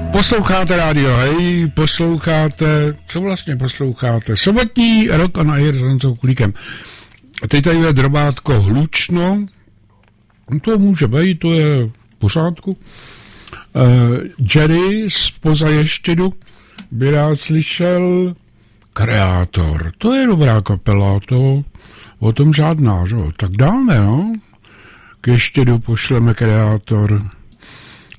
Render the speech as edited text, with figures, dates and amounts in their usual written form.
Posloucháte rádio, hej, posloucháte, co vlastně posloucháte? Sobotní Rock on Air s Honzou Kulíkem. Teď tady je drobátko hlučno, to může být, to je v pořádku. Jerry z Pozaještědu by rád slyšel Kreator, to je dobrá kapela, to o tom žádná, že? Tak dáme, no. K Ještědu pošleme Kreator.